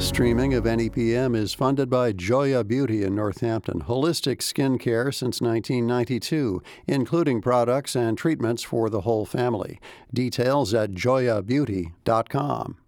Streaming of NEPM is funded by Joya Beauty in Northampton, holistic skin care since 1992, including products and treatments for the whole family. Details at joyabeauty.com.